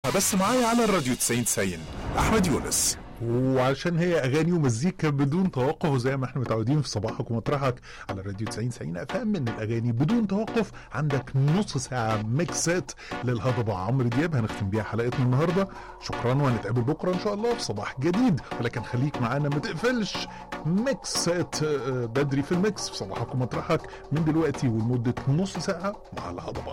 بس معايا على الراديو 90 أحمد يونس. وعشان هي اغاني ومزيكا بدون توقف، وزي ما احنا متعودين في صباحك ومطرحك على الراديو 90 افهم من الاغاني بدون توقف، عندك نص ساعه ميكسات للهضبه عمرو دياب هنختم بيها حلقتنا النهارده. شكرا، وهنتقابل بكره ان شاء الله في صباح جديد، ولكن خليك معانا ما تقفلش. ميكسات بدري في الميكس في صباحك ومطرحك من دلوقتي ولمده نص ساعه مع الهضبه.